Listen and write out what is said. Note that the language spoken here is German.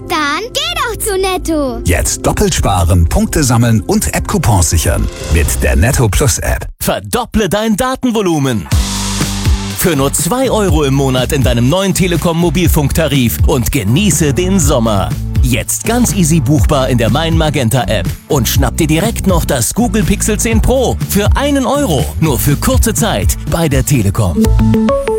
Dann geh doch zu Netto. Jetzt doppelt sparen, Punkte sammeln und App-Coupons sichern. Mit der Netto Plus App. Verdopple dein Datenvolumen. Für nur 2 € im Monat in deinem neuen Telekom Mobilfunktarif und genieße den Sommer. Jetzt ganz easy buchbar in der Mein Magenta App. Und schnapp dir direkt noch das Google Pixel 10 Pro für 1 €. Nur für kurze Zeit bei der Telekom.